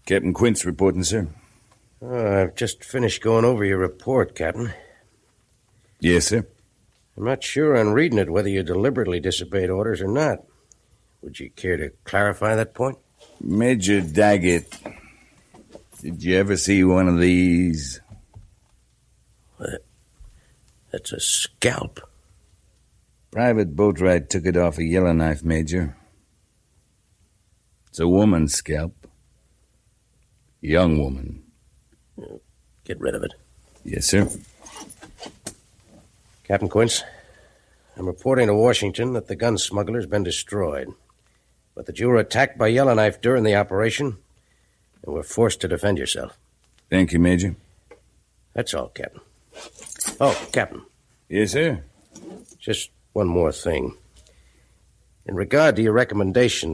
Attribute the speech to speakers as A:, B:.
A: Captain Quince reporting, sir.
B: I've just finished going over your report, Captain.
A: Yes, sir.
B: I'm not sure on reading it whether you deliberately disobeyed orders or not. Would you care to clarify that point?
A: Major Daggett, did you ever see one of these?
B: That's a scalp.
A: Private Boatwright took it off a Yellowknife, Major. It's a woman's scalp. Young woman.
B: Get rid of it.
A: Yes, sir.
B: Captain Quince, I'm reporting to Washington that the gun smuggler's been destroyed, but that you were attacked by Yellowknife during the operation and were forced to defend yourself.
A: Thank you, Major.
B: That's all, Captain. Oh, Captain.
A: Yes, sir.
B: Just one more thing. In regard to your recommendation